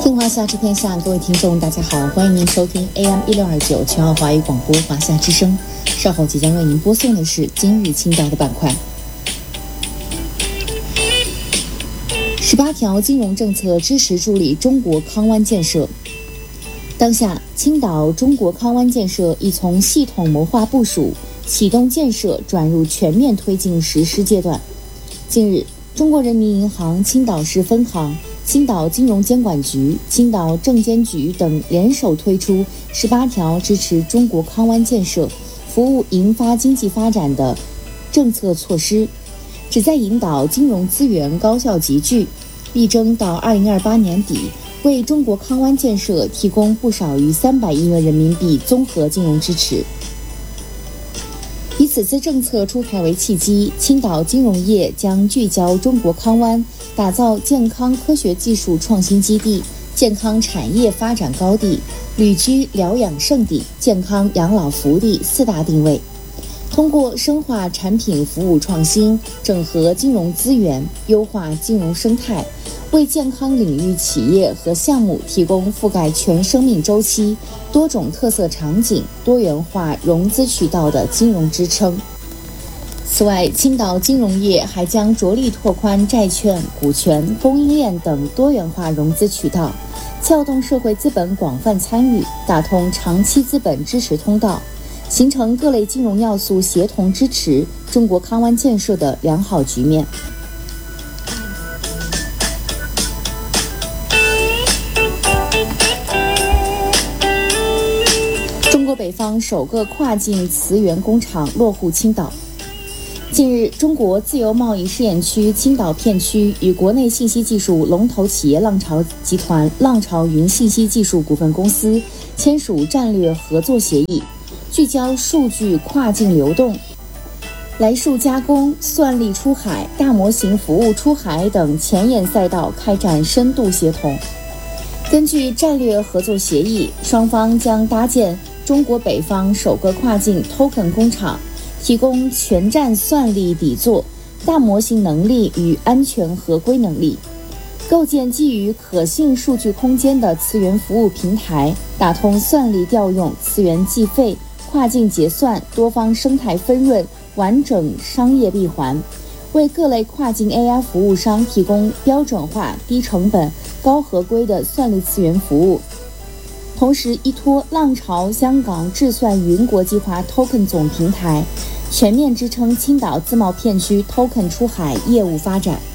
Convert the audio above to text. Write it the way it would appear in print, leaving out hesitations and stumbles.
听华夏知天下，各位听众，大家好，欢迎您收听 AM1629全澳华语广播华夏之声。稍后即将为您播送的是今日青岛的板块。18条金融政策支持助力中国康湾建设。当下，青岛中国康湾建设已从系统谋划部署、启动建设转入全面推进实施阶段。近日，中国人民银行青岛市分行、青岛金融监管局、青岛证监局等联手推出18条支持中国康湾建设、服务引发经济发展的政策措施，旨在引导金融资源高效集聚，力争到2028年底为中国康湾建设提供不少于300亿元人民币综合金融支持。以此次政策出台为契机，青岛金融业将聚焦中国康湾，打造健康科学技术创新基地、健康产业发展高地、旅居疗养胜地、健康养老福地4大定位。通过深化产品服务创新，整合金融资源，优化金融生态，为健康领域企业和项目提供覆盖全生命周期、多种特色场景、多元化融资渠道的金融支撑。此外，青岛金融业还将着力拓宽债券、股权、供应链等多元化融资渠道，撬动社会资本广泛参与，打通长期资本支持通道，形成各类金融要素协同支持中国康湾建设的良好局面。中国北方首个跨境磁源工厂落户青岛。近日，中国自由贸易试验区青岛片区与国内信息技术龙头企业浪潮集团浪潮云信息技术股份公司签署战略合作协议，聚焦数据跨境流动、来数加工、算力出海、大模型服务出海等前沿赛道开展深度协同。根据战略合作协议，双方将搭建中国北方首个跨境 token 工厂，提供全站算力底座、大模型能力与安全合规能力，构建基于可信数据空间的磁源服务平台，打通算力调用、磁源计费、跨境结算、多方生态分润、完整商业闭环，为各类跨境 AI 服务商提供标准化、低成本、高合规的算力磁源服务。同时，依托浪潮香港智算云国际化 token 总平台，全面支撑青岛自贸片区 token 出海业务发展。